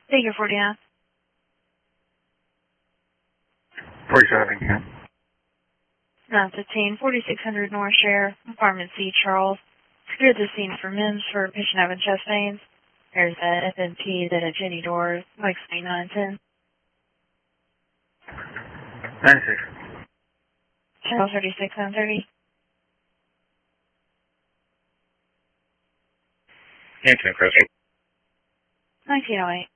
Thank you, 49. 47, yeah. 915, 4600 North Share, Apartment C, Charles. Clear the scene for MIMS for patient having chest pains. There's a FNP that a Jenny door, like 910. 96. Charles 36, 930. Anthony Crystal. 1908.